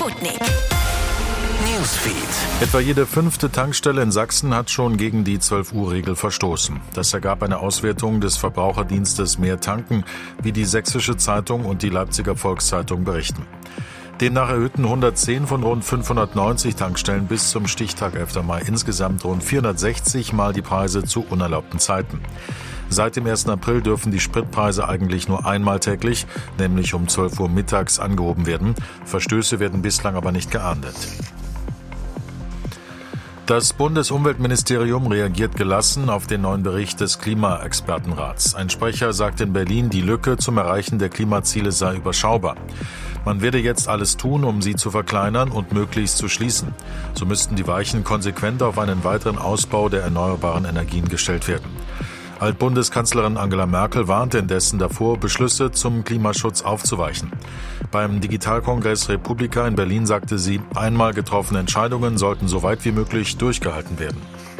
Sputnik Newsfeed. Etwa jede 5. Tankstelle in Sachsen hat schon gegen die 12-Uhr-Regel verstoßen. Das ergab eine Auswertung des Verbraucherdienstes Mehr Tanken, wie die Sächsische Zeitung und die Leipziger Volkszeitung berichten. Demnach erhöhten 110 von rund 590 Tankstellen bis zum Stichtag 11. Mai insgesamt rund 460 Mal die Preise zu unerlaubten Zeiten. Seit dem 1. April dürfen die Spritpreise eigentlich nur einmal täglich, nämlich um 12 Uhr mittags, angehoben werden. Verstöße werden bislang aber nicht geahndet. Das Bundesumweltministerium reagiert gelassen auf den neuen Bericht des Klimaexpertenrats. Ein Sprecher sagt in Berlin, die Lücke zum Erreichen der Klimaziele sei überschaubar. Man werde jetzt alles tun, um sie zu verkleinern und möglichst zu schließen. So müssten die Weichen konsequent auf einen weiteren Ausbau der erneuerbaren Energien gestellt werden. Altbundeskanzlerin Angela Merkel warnte indessen davor, Beschlüsse zum Klimaschutz aufzuweichen. Beim Digitalkongress Republika in Berlin sagte sie, einmal getroffene Entscheidungen sollten so weit wie möglich durchgehalten werden.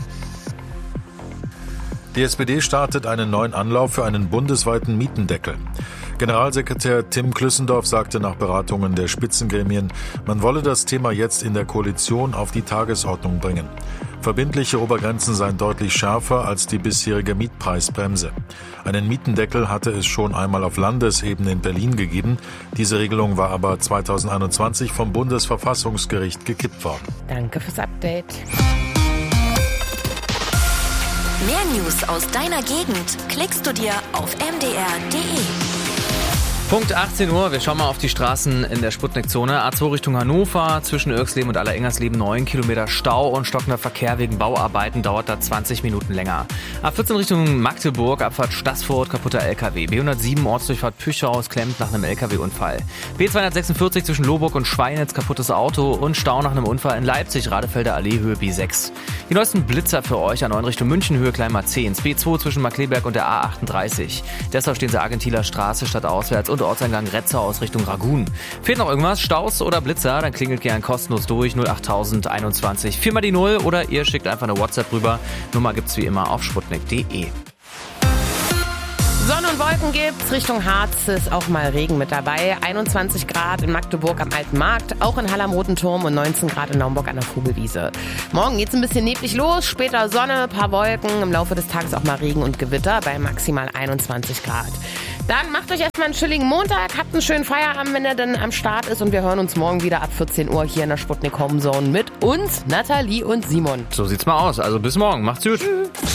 Die SPD startet einen neuen Anlauf für einen bundesweiten Mietendeckel. Generalsekretär Tim Klüssendorf sagte nach Beratungen der Spitzengremien, man wolle das Thema jetzt in der Koalition auf die Tagesordnung bringen. Verbindliche Obergrenzen seien deutlich schärfer als die bisherige Mietpreisbremse. Einen Mietendeckel hatte es schon einmal auf Landesebene in Berlin gegeben. Diese Regelung war aber 2021 vom Bundesverfassungsgericht gekippt worden. Danke fürs Update. Mehr News aus deiner Gegend klickst du dir auf mdr.de. Punkt 18 Uhr, wir schauen mal auf die Straßen in der Sputnik-Zone. A2 Richtung Hannover, zwischen Irxleben und Allerengersleben 9 Kilometer Stau und stockender Verkehr wegen Bauarbeiten dauert da 20 Minuten länger. A14 Richtung Magdeburg, Abfahrt Staßfurt, kaputter LKW. B107 Ortsdurchfahrt Püchhaus klemmt nach einem LKW-Unfall. B246 zwischen Loburg und Schweinitz, kaputtes Auto und Stau nach einem Unfall in Leipzig, Radefelder Allee, Höhe B6. Die neuesten Blitzer für euch an 9 Richtung München, Höhe Kleinmar 10. B2 zwischen Markkleeberg und der A38. Deshalb stehen sie Argentiler Straße stadtauswärts und Ortseingang Retzau aus Richtung Ragun. Fehlt noch irgendwas, Staus oder Blitzer, dann klingelt gern kostenlos durch 08021 4 mal die 0 oder ihr schickt einfach eine WhatsApp rüber. Nummer gibt's wie immer auf sputnik.de. Sonne und Wolken gibt's. Richtung Harz ist auch mal Regen mit dabei. 21 Grad in Magdeburg am Alten Markt, auch in Halle am Roten Turm und 19 Grad in Naumburg an der Vogelwiese. Morgen geht's ein bisschen neblig los, später Sonne, paar Wolken, im Laufe des Tages auch mal Regen und Gewitter bei maximal 21 Grad. Dann macht euch erstmal einen chilligen Montag, habt einen schönen Feierabend, wenn er dann am Start ist und wir hören uns morgen wieder ab 14 Uhr hier in der Sputnik Home Zone mit uns, Nathalie und Simon. So sieht's mal aus, also bis morgen, macht's gut. Tschüss.